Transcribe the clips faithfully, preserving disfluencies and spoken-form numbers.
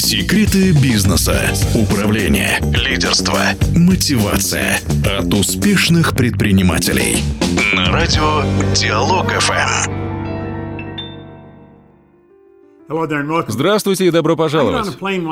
Секреты бизнеса, управления, лидерства, мотивация от успешных предпринимателей. На радио Диалог эф эм. Здравствуйте и добро пожаловать.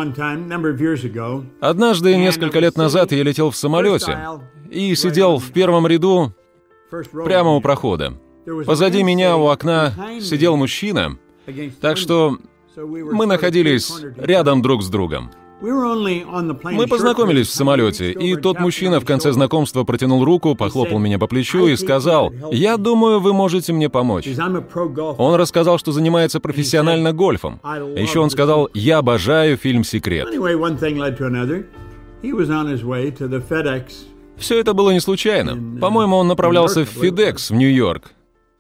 Однажды, несколько лет назад, я летел в самолете и сидел в первом ряду прямо у прохода. Позади меня у окна сидел мужчина, так что мы находились рядом друг с другом. Мы познакомились в самолете, и тот мужчина в конце знакомства протянул руку, похлопал меня по плечу и сказал: «Я думаю, вы можете мне помочь». Он рассказал, что занимается профессионально гольфом. Еще он сказал: «Я обожаю фильм «Секрет». Все это было не случайно. По-моему, он направлялся в FedEx в Нью-Йорк.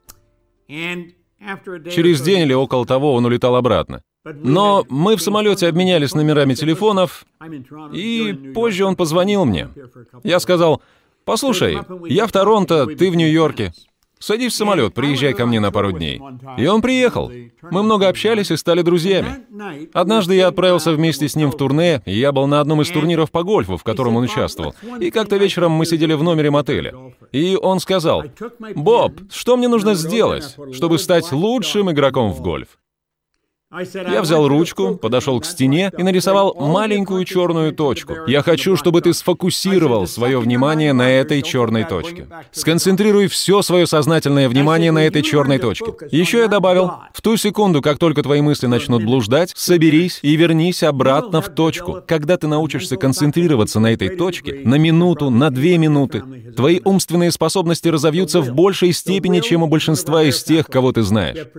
Через день или около того он улетал обратно. Но мы в самолете обменялись номерами телефонов, и позже он позвонил мне. Я сказал: «Послушай, я в Торонто, ты в Нью-Йорке. Садись в самолет, приезжай ко мне на пару дней». И он приехал. Мы много общались и стали друзьями. Однажды я отправился вместе с ним в турне, и я был на одном из турниров по гольфу, в котором он участвовал. И как-то вечером мы сидели в номере мотеля. И он сказал: «Боб, что мне нужно сделать, чтобы стать лучшим игроком в гольф?» Я взял ручку, подошел к стене и нарисовал маленькую черную точку. «Я хочу, чтобы ты сфокусировал свое внимание на этой черной точке. Сконцентрируй все свое сознательное внимание на этой черной точке». Еще я добавил: «В ту секунду, как только твои мысли начнут блуждать, соберись и вернись обратно в точку. Когда ты научишься концентрироваться на этой точке, на минуту, на две минуты, твои умственные способности разовьются в большей степени, чем у большинства из тех, кого ты знаешь.